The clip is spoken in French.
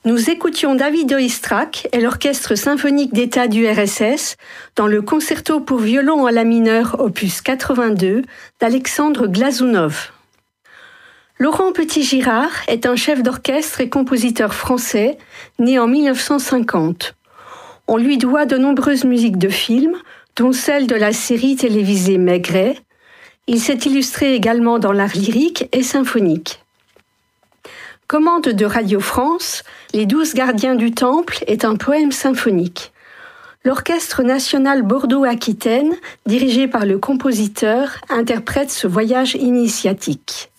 Nous écoutions David Oistrakh et l'Orchestre symphonique d'État du RSS dans le concerto pour violon à la mineure opus 82 d'Alexandre Glazunov. Laurent Petit-Girard est un chef d'orchestre et compositeur français né en 1950. On lui doit de nombreuses musiques de films, dont celle de la série télévisée Maigret. Il s'est illustré également dans l'art lyrique et symphonique. Commande de Radio France, Les 12 gardiens du Temple est un poème symphonique. L'Orchestre national Bordeaux-Aquitaine, dirigé par le compositeur, interprète ce voyage initiatique.